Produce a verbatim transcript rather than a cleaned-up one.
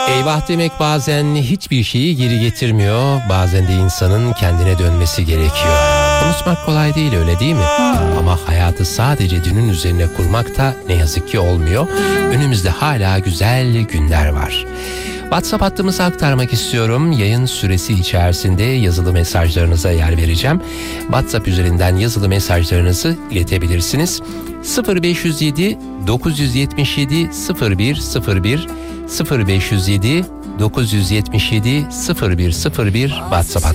Eyvah demek bazen hiçbir şeyi geri getirmiyor. Bazen de insanın kendine dönmesi gerekiyor. Unutmak kolay değil, öyle değil mi? Ama hayatı sadece dünün üzerine kurmak da ne yazık ki olmuyor. Önümüzde hala güzel günler var. WhatsApp hattımızı aktarmak istiyorum. Yayın süresi içerisinde yazılı mesajlarınıza yer vereceğim. WhatsApp üzerinden yazılı mesajlarınızı iletebilirsiniz. sıfır beş yüz yedi dokuz yüz yetmiş yedi sıfır bir sıfır bir sıfır beş yüz yedi dokuz yüz yetmiş yedi sıfır bir sıfır bir WhatsApp hattı.